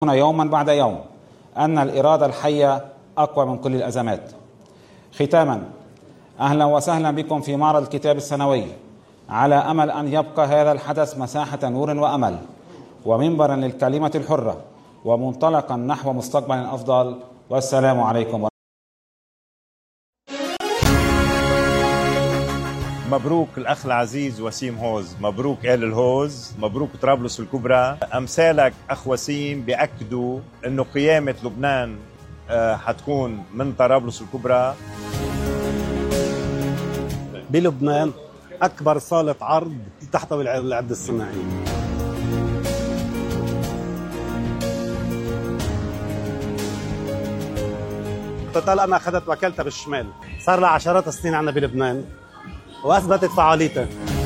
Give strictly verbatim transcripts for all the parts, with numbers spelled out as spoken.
يوما بعد يوم أن الإرادة الحية أقوى من كل الأزمات. ختاما، أهلا وسهلا بكم في معرض الكتاب السنوي، على أمل أن يبقى هذا الحدث مساحة نور وأمل ومنبرا للكلمة الحرة ومنطلقا نحو مستقبل أفضل. والسلام عليكم. مبروك الأخ العزيز وسيم هوز، مبروك آل الهوز، مبروك طرابلس الكبرى. أمثالك أخ وسيم بيأكدوا أنه قيامة لبنان حتكون من طرابلس الكبرى. بلبنان أكبر صالة عرض تحتوي العد الصناعي. توتال أنا أخذت وكالتها بالشمال، صار لها عشرات السنين عنا بلبنان وأثبتت فعاليتها.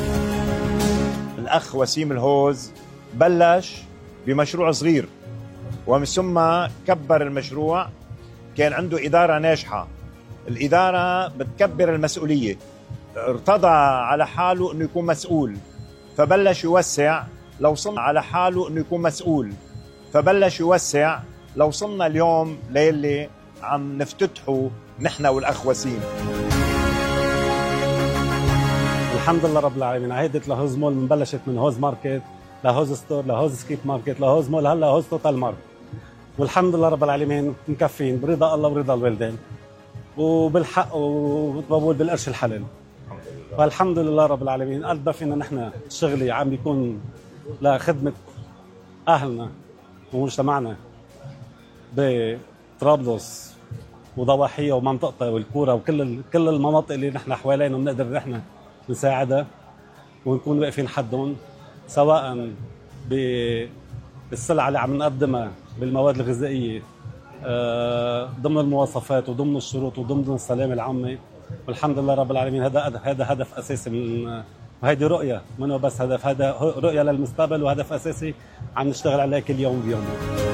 الأخ وسيم الهوز بلش بمشروع صغير ومن ثم كبر المشروع. كان عنده إدارة ناجحة، الإدارة بتكبر المسؤولية، ارتضى على حاله أنه يكون مسؤول فبلش يوسع. لو وصلنا على حاله أنه يكون مسؤول فبلش يوسع لو وصلنا اليوم ليلي عم نفتتحه نحن والأخ وسيم. الحمد لله رب العالمين. عهدت لهوز مول، من بلشت من هوز ماركت لهوز ستور لهوز سكيب ماركت لهوز مول، هلا هوز توتال ماركت، والحمد لله رب العالمين مكفين برضا الله ورضا الوالدين وبالحق وبقول بالقرش الحلال. والحمد لله رب العالمين. قد ما فينا نحن شغلي عم بيكون لخدمة أهلنا ومجتمعنا بطرابلس وضواحيها ومنطقتها والكورة وكل كل المناطق اللي نحن حوالينا بنقدر نحن نساعدها ونكون واقفين حدهم، سواء بالسلعة اللي عم نقدمها بالمواد الغذائية ضمن المواصفات وضمن الشروط وضمن السلامة العامة. والحمد لله رب العالمين. هذا هذا هدف أساسي من وهيدي رؤية، منه بس هدف، هذا رؤية للمستقبل وهدف أساسي عم نشتغل عليه كل يوم بيوم.